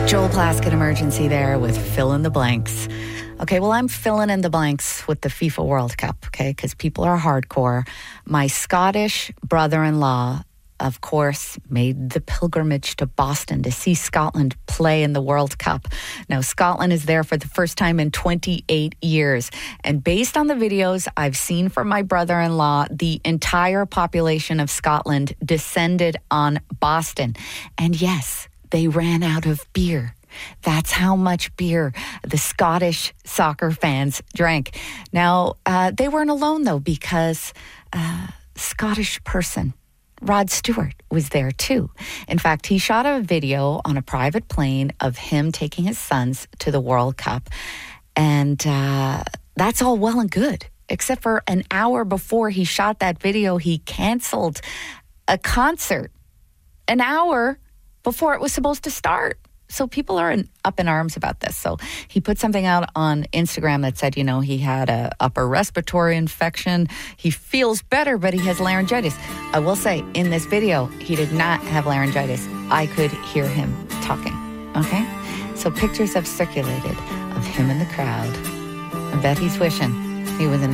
Joel Plaskett emergency there with fill in the blanks. Okay, well, I'm filling in the blanks with the FIFA World Cup, okay, because people are hardcore. My Scottish brother-in-law, of course, made the pilgrimage to Boston to see Scotland play in the World Cup. Now, Scotland is there for the first time in 28 years. And based on the videos I've seen from my brother-in-law, the entire population of Scotland descended on Boston. And yes, they ran out of beer. That's how much beer the Scottish soccer fans drank. Now, they weren't alone, though, because Scottish person, Rod Stewart, was there, too. In fact, he shot a video on a private plane of him taking his sons to the World Cup. And that's all well and good, except for an hour before he shot that video, he canceled a concert an hour before it was supposed to start. So people are up in arms about this. So he put something out on Instagram that said, he had a upper respiratory infection. He feels better, but he has laryngitis. I will say, in this video, he did not have laryngitis. I could hear him talking, okay? So pictures have circulated of him in the crowd. I bet he's wishing he was in